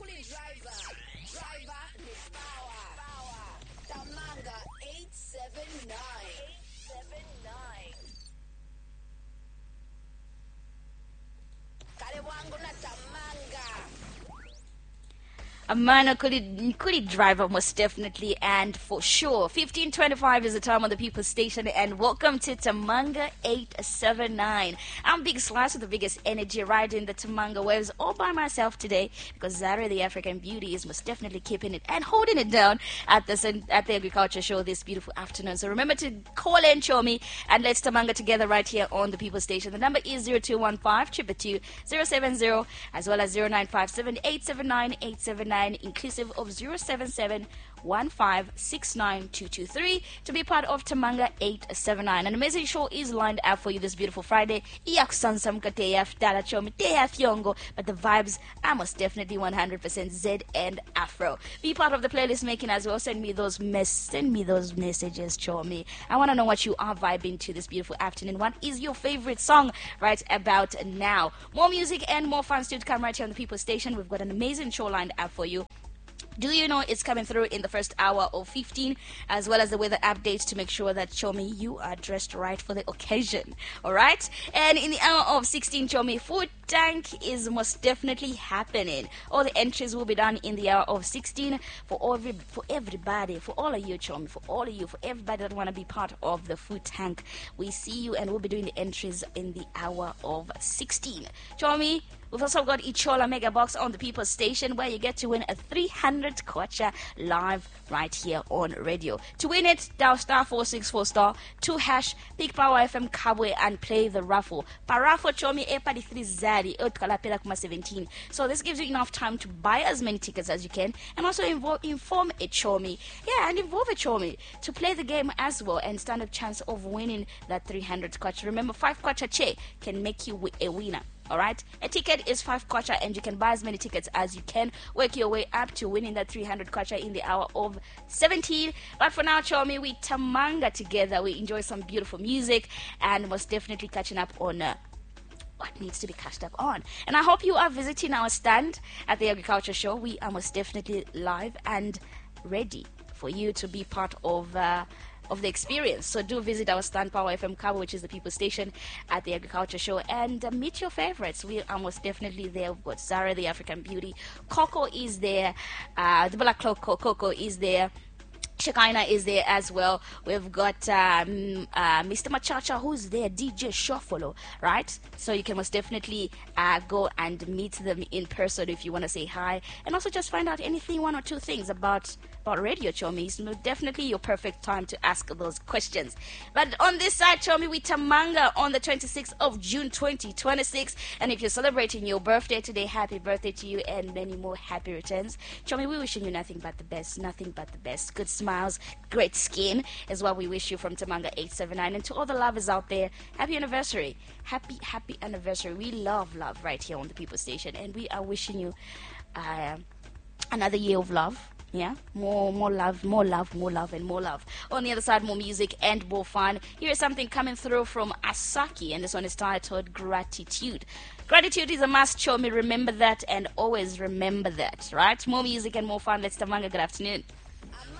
Driver the power. Tamanga 879. Kale wangu na Tamanga. Amana Kuli driver, most definitely and for sure. 15:25 is the time on the People's Station, and welcome to Tamanga 879. I'm Big Slice with the biggest energy riding the Tamanga waves all by myself today because Zara the African Beauty is most definitely keeping it and holding it down at the Agriculture Show this beautiful afternoon. So remember to call in, show me, and let's Tamanga together right here on the People's Station. The number is 0215 222 070 as well as 0957 879 879. Inclusive of 077 1569223 to be part of Tamanga 879. An amazing show is lined up for you this beautiful Friday. But the vibes are most definitely 100% Z and Afro. Be part of the playlist making as well. Send me those messages, Chomi. I want to know what you are vibing to this beautiful afternoon. What is your favorite song right about now? More music and more fun still to come right here on the People's Station. We've got an amazing show lined up for you. Do you know it's coming through in the first hour of 15, as well as the weather updates to make sure that, Chomi, you are dressed right for the occasion. All right? And in the hour of 16, Chomi, food tank is most definitely happening. All the entries will be done in the hour of 16 for everybody, for all of you, Chomi, for all of you, for everybody that want to be part of the food tank. We see you, and we'll be doing the entries in the hour of 16. Chomi, we've also got Ichola Mega Box on the People's Station where you get to win a 300 kwacha live right here on radio. To win it, dial star 464 2 hash, pick Power FM Kabwe and play the raffle. Paraffle Chomi epadi 3 zari utkalapela kuma 17. So this gives you enough time to buy as many tickets as you can and also inform a Chomi. Yeah, and involve a Chomi to play the game as well and stand a chance of winning that 300 kwacha. Remember, 5 kwacha che can make you a winner. Alright, a ticket is 5 kwacha and you can buy as many tickets as you can. Work your way up to winning that 300 kwacha in the hour of 17. But for now, Chomi, we Tamanga together. We enjoy some beautiful music and most definitely catching up on what needs to be catched up on. And I hope you are visiting our stand at the Agriculture Show. We are most definitely live and ready for you to be part of the experience. So do visit our stand, Power FM Cabo, which is the People's Station at the Agriculture Show, and meet your favorites. We are most definitely there. We've got Zara the African Beauty, Coco is there, the Black Coco is there, Shekinah is there as well. We've got Mr. Machacha who's there, DJ Shuffalo, right? So you can most definitely go and meet them in person if you want to say hi, and also just find out anything, 1 or 2 things about radio, Chomi. It's definitely your perfect time to ask those questions. But on this side, Chomi, we Tamanga on the 26th of June 2026. And if you're celebrating your birthday today, happy birthday to you and many more happy returns. Chomi, we're wishing you nothing but the best, nothing but the best. Good smiles, great skin is what we wish you from Tamanga 879. And to all the lovers out there, happy anniversary. Happy anniversary. We love right here on the People's Station. And we are wishing you another year of love. Yeah, more love, and more love. On the other side, more music and more fun. Here is something coming through from Asaki, and this one is titled Gratitude. Gratitude is a must, Chomi. Remember that and always remember that, right? More music and more fun. Let's Tamanga. Good afternoon.